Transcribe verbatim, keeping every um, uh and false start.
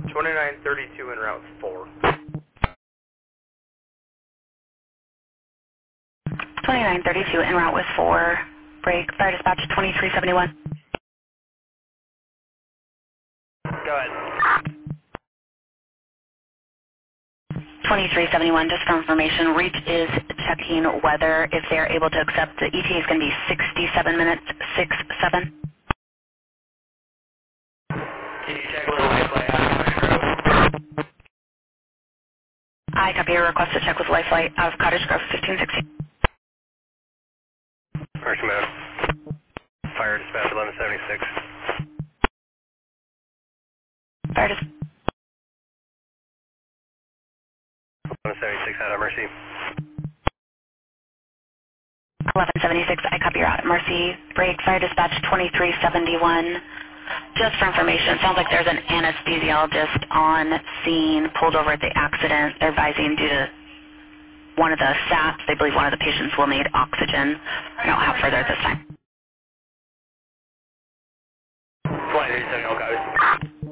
twenty-nine thirty-two en route four. twenty-nine thirty-two en route with four. Break. Fire dispatch twenty-three seventy-one. Go ahead. twenty-three seventy-one, just for information, Reach is checking whether if they're able to accept the E T A is going to be sixty-seven minutes, six seven. Can you check with the lifeline out of Cottage Grove? I copy your request to check with Lifelight out of Cottage Grove fifteen sixteen. Mercy mode. Fire dispatch eleven seventy-six. Fire dis- eleven seventy-six out of Mercy. eleven seventy-six, I copy your out at Mercy. Break. Fire dispatch twenty-three seventy-one. Just for information, it sounds like there's an anesthesiologist on scene, pulled over at the accident. They're advising due to one of the S A Ps, they believe one of the patients will need oxygen. I don't have further at this time.